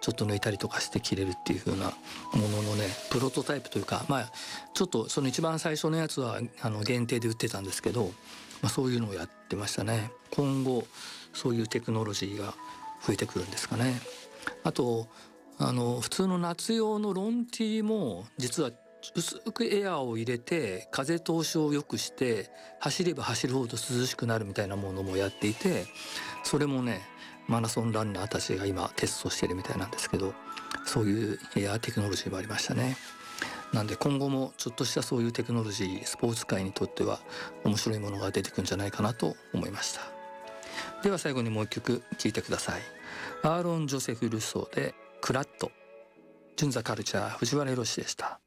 ちょっと抜いたりとかして着れるっていう風なもののねプロトタイプというか、ちょっとその一番最初のやつは限定で売ってたんですけど、そういうのをやってましたね。今後そういうテクノロジーが増えてくるんですかね。あと普通の夏用のロンティーも実は薄くエアーを入れて風通しを良くして走れば走るほど涼しくなるみたいなものもやっていて、それもねマラソンランナーたちが今テストしてるみたいなんですけど、そういうエアーテクノロジーもありましたね。なんで今後もちょっとしたそういうテクノロジースポーツ界にとっては面白いものが出てくるんじゃないかなと思いました。では最後にもう一曲聴いてください。アーロン・ジョセフ・ルッソーでクラット。純ザカルチャー藤原宏でした。